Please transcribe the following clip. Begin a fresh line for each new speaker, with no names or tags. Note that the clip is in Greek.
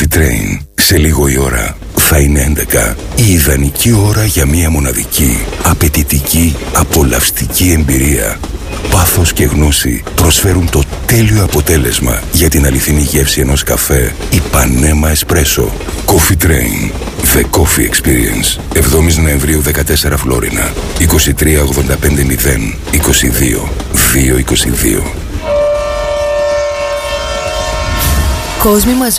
Coffee Train. Σε λίγο η ώρα θα είναι 11. Η ιδανική ώρα για μια μοναδική, απαιτητική, απολαυστική εμπειρία. Πάθος και γνώση προσφέρουν το τέλειο αποτέλεσμα για την αληθινή γεύση ενός καφέ Ipanema Espresso. Coffee Train. The Coffee Experience. 7 Νοεμβρίου 14 Φλόρινα. 23 85 0 22 222.
Κόσμοι μας